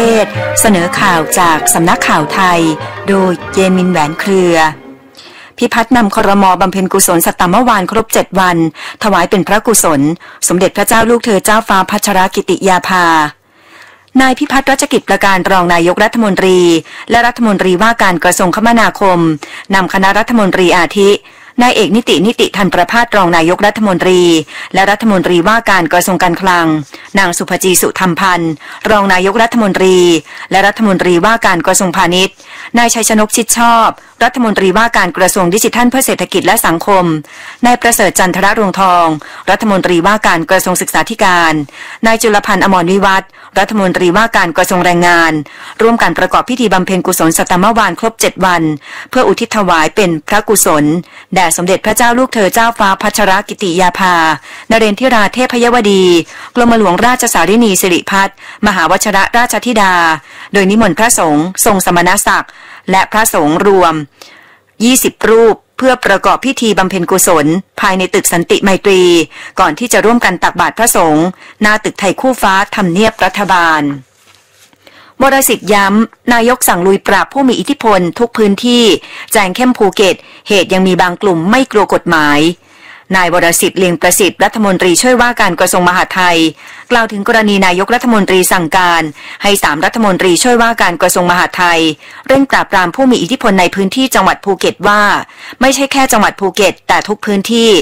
ศเสนอข่าวจากสำนักข่าวไทยโดยเยมินแหวนเครือพิพัฒน์นำครม.บำเพ็ญกุศลสัตตมวานครบ7 วันถวายเป็นพระกุศลสมเด็จพระเจ้าลูกเธอเจ้าฟ้าพัชรกิติยาภานายพิพัฒน์รัชกิจประการรองนายกรัฐมนตรีและรัฐมนตรีว่าการกระทรวงคมนาคมนำคณะรัฐมนตรีอาทินายเอกนิติธันประภาสรองนายกรัฐมนตรีและรัฐมนตรีว่าการกระทรวงการคลังนางสุภจีสุธรรมพันธ์รองนายกรัฐมนตรีและรัฐมนตรีว่าการกระทรวงพาณิชย์นายชัยชนกชิดชอบรัฐมนตรีว่าการกระทรวงดิจิทัลเพื่อเศรษฐกิจและสังคมนายประเสริฐจันทรรวงทองรัฐมนตรีว่าการกระทรวงศึกษาธิการนายจุลพันธ์อมรวิวัฒน์รัฐมนตรีว่าการกระทรวงแรงงานร่วมกันประกอบพิธีบำเพ็ญกุศลสัตตมวานครบ7 วันเพื่ออุทิศถวายเป็นพระกุศลแด่สมเด็จพระเจ้าลูกเธอเจ้าฟ้าพัชรกิติยาภานเรนทิราเทพยวดีกรมหลวงราชสารินีสิริพัฒน์มหาวชิรราชธิดาโดยนิมนต์พระสงฆ์ทรงสมณศักดิ์และพระสงฆ์รวม20 รูปเพื่อประกอบพิธีบำเพ็ญกุศลภายในตึกสันติไมตรีก่อนที่จะร่วมกันตักบาตรพระสงฆ์หน้าตึกไทยคู่ฟ้าทำเนียบรัฐบาลวรสิทธิ์ย้ำนายกสั่งลุยปราบผู้มีอิทธิพลทุกพื้นที่แจงเข้มภูเก็ตเหตุยังมีบางกลุ่มไม่กลัวกฎหมายนายวรสิทธิ์เลียงประสิทธิ์รัฐมนตรีช่วยว่าการกระทรวงมหาดไทยกล่าวถึงกรณีนายกรัฐมนตรีสั่งการให้3 รัฐมนตรีช่วยว่าการกระทรวงมหาดไทยเร่งปราบปรามผู้มีอิทธิพลในพื้นที่จังหวัดภูเก็ตว่าไม่ใช่แค่จังหวัดภูเก็ตแต่ทุกพื้นที่